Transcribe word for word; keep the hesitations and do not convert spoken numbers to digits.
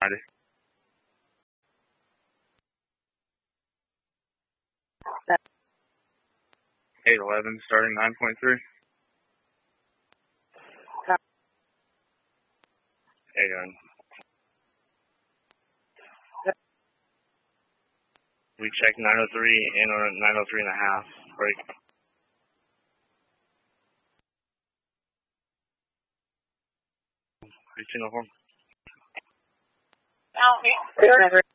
ninety. eight eleven, starting nine point three. eight eleven. We check nine oh three and on nine oh three and a half. Break. eighteen oh four. Now,